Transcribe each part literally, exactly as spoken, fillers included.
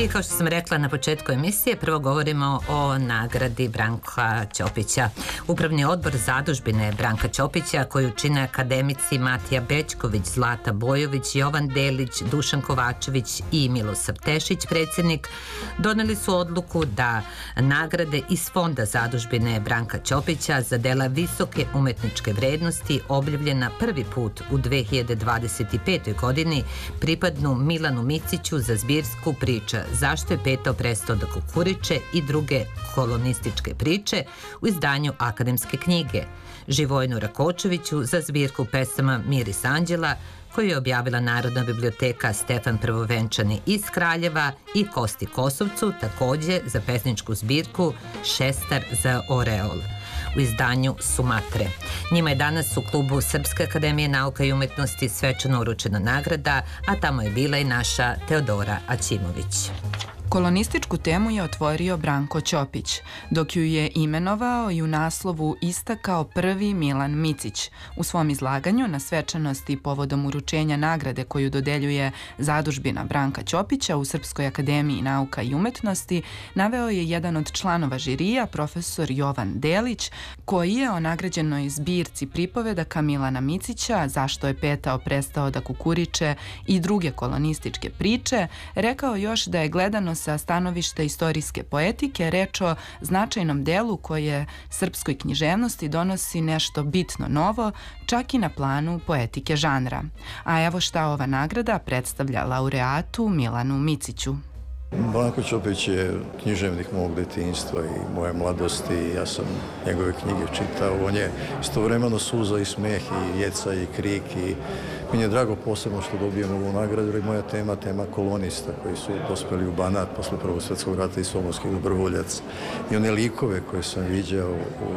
I kao što sam rekla na početku emisije, prvo govorimo o nagradi Branka Ćopića. Upravni odbor zadužbine Branka Ćopića, koju čine akademici Matija Bećković, Zlata Bojović, Jovan Delić, Dušan Kovačević i Milosav Tešić, predsjednik, doneli su odluku da nagrade iz fonda zadužbine Branka Ćopića za dela visoke umetničke vrednosti objavljena prvi put u dve hiljade dvadeset petoj. godini pripadnu Milanu Miciću za zbirsku priča Zašto je Peto prestao da kukuriče i druge kolonističke priče u izdanju Akademske knjige, Živojinu Rakočeviću za zbirku pesama Miris anđela koju je objavila Narodna biblioteka Stefan Prvovenčani iz Kraljeva i Kosti Kosovcu, takođe za pesničku zbirku Šestar za Oreol u izdanju Sumatre. Njima je danas u klubu Srpske akademije nauka i umetnosti svečano uručena nagrada, a tamo je bila i naša Teodora Aćimović. Kolonističku temu je otvorio Branko Ćopić, dok ju je imenovao i u naslovu istakao prvi Milan Micić. U svom izlaganju na svečanosti povodom uručenja nagrade koju dodeljuje zadužbina Branka Ćopića u Srpskoj akademiji nauka i umetnosti, naveo je jedan od članova žirija, profesor Jovan Delić, koji je o nagrađenoj zbirci pripovedaka Milana Micića Zašto je Petao prestao da kukuriče i druge kolonističke priče, rekao još da je gledano sa stanovišta istorijske poetike reč o značajnom delu koje srpskoj književnosti donosi nešto bitno novo, čak i na planu poetike žanra. A evo šta ova nagrada predstavlja laureatu Milanu Miciću. Branko Ćopić je književnik mog detinjstva i moje mladosti. Ja sam njegove knjige čitao. On je istovremeno suza i smeh i jeca i krik i meni je drago posebno što dobijem ovu nagradu, jer je moja tema tema kolonista koji su dospeli u Banat posle Prvog svjetskog rata i somalskih dobrovoljaca. I one likove koje sam viđao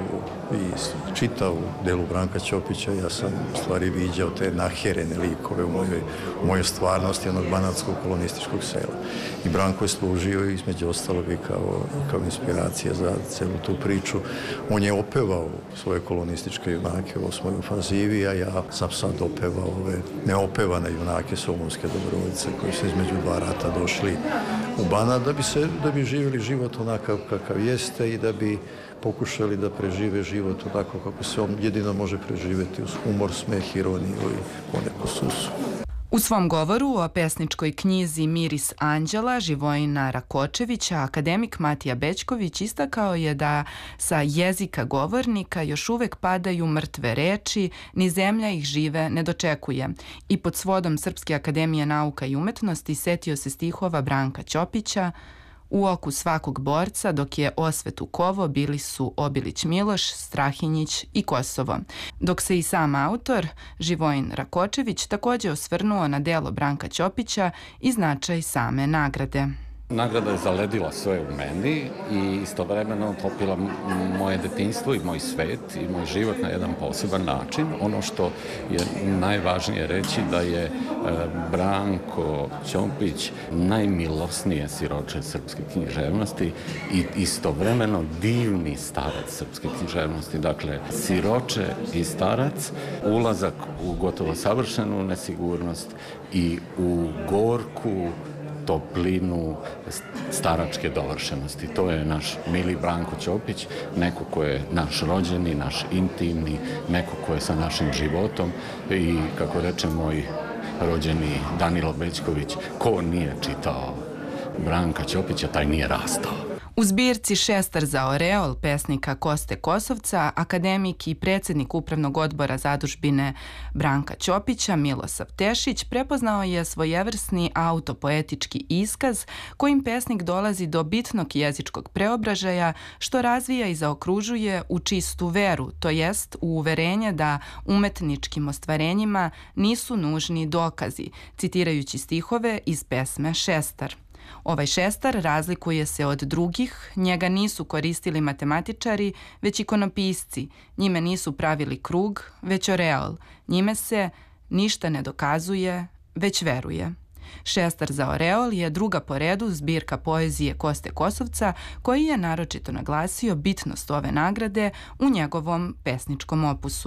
u, i čitao u delu Branka Ćopića, ja sam u stvari viđao te naherene likove u mojoj, u mojoj stvarnosti onog banatskog kolonističkog sela. I Branko je služio između ostalog i kao, kao inspiracija za celu tu priču. On je opevao svoje kolonističke junake u osmoj ofanzivi, a ja sam sad opevao ove neopevane junake somalske dobrovoljce koji su između dva rata došli u Banat da bi, se, da bi živjeli život onakav kakav jeste i da bi pokušali da prežive život onako kako se on jedino može preživjeti uz humor, smeh, ironiju i poneku susu. U svom govoru o pesničkoj knjizi Miris anđela Živojina Rakočevića, akademik Matija Bećković istakao je da sa jezika govornika još uvek padaju mrtve reči, ni zemlja ih žive ne dočekuje. I pod svodom Srpske akademije nauka i umetnosti setio se stihova Branka Ćopića: U oku svakog borca, dok je osvetu kovo, bili su Obilić Miloš, Strahinjić i Kosovo. Dok se i sam autor, Živojin Rakočević, takođe osvrnuo na delo Branka Ćopića i značaj same nagrade. Nagrada je zaledila sve u meni i istovremeno otopila moje detinjstvo i moj svet i moj život na jedan poseban način. Ono što je najvažnije reći da je Branko Ćopić najmilosnije siroče srpske književnosti i istovremeno divni starac srpske književnosti. Dakle, siroče i starac, ulazak u gotovo savršenu nesigurnost i u gorku toplinu staračke dovršenosti. To je naš mili Branko Ćopić, neko ko je naš rođeni, naš intimni, neko ko je sa našim životom i, kako reče moj rođeni Danilo Bećković, ko nije čitao Branka Ćopića, taj nije rastao. U zbirci Šestar za Oreol pesnika Koste Kosovca, akademik i predsjednik upravnog odbora zadužbine Branka Ćopića, Milosav Tešić, prepoznao je svojevrsni autopoetički iskaz kojim pesnik dolazi do bitnog jezičkog preobražaja što razvija i zaokružuje u čistu veru, to jest u uverenje da umetničkim ostvarenjima nisu nužni dokazi, citirajući stihove iz pesme Šestar. Ovaj šestar razlikuje se od drugih, njega nisu koristili matematičari, već ikonopisci, njime nisu pravili krug, već oreol, njime se ništa ne dokazuje, već veruje. Šestar za Oreol je druga po redu zbirka poezije Koste Kosovca, koji je naročito naglasio bitnost ove nagrade u njegovom pesničkom opusu.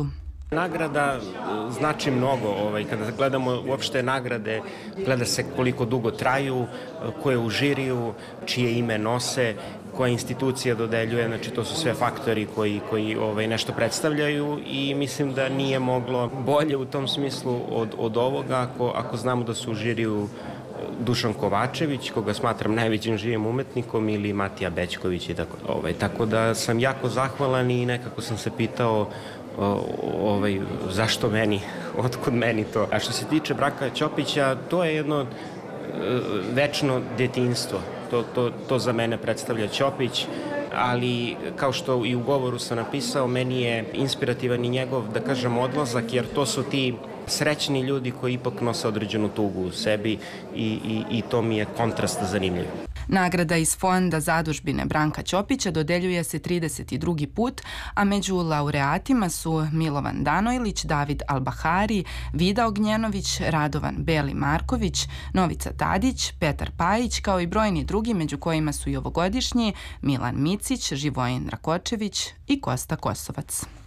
Nagrada znači mnogo. Ovaj, kada gledamo uopšte nagrade, gleda se koliko dugo traju, ko je u žiriju, čije ime nose, koja institucija dodeljuje, znači to su sve faktori koji, koji ovaj, nešto predstavljaju i mislim da nije moglo bolje u tom smislu od, od ovoga ako, ako znamo da su u žiriju Dušan Kovačević, koga smatram najvećim živim umetnikom, ili Matija Bećković i tako, ovaj, tako da sam jako zahvalan i nekako sam se pitao ovaj, zašto meni, otkud meni to. A što se tiče Branka Ćopića, to je jedno večno detinjstvo. To, to, to za mene predstavlja Ćopić, ali kao što i u govoru sam napisao, meni je inspirativan i njegov, da kažem, odlazak, jer to su ti srećni ljudi koji ipak nose određenu tugu u sebi i, i, i to mi je kontrast zanimljiv. Nagrada iz Fonda zadužbine Branka Ćopića dodeljuje se trideset drugi put, a među laureatima su Milovan Danojlić, David Albahari, Vida Ognjenović, Radovan Beli Marković, Novica Tadić, Petar Pajić, kao i brojni drugi, među kojima su i ovogodišnji Milan Micić, Živojin Rakočević i Kosta Kosovac.